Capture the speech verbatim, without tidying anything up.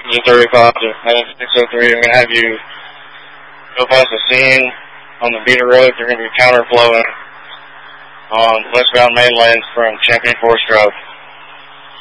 Z thirty-five to six oh three. I'm going to have you go past the scene on the Beater Road. They're going to be counterflowing on westbound main lanes from Champion Forest Drive.